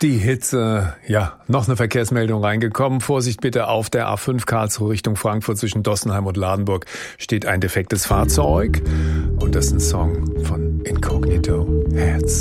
Die Hitze, ja, noch eine Verkehrsmeldung reingekommen. Vorsicht bitte, auf der A5 Karlsruhe Richtung Frankfurt zwischen Dossenheim und Ladenburg steht ein defektes Fahrzeug. Und das ist ein Song von Incognito, Herz.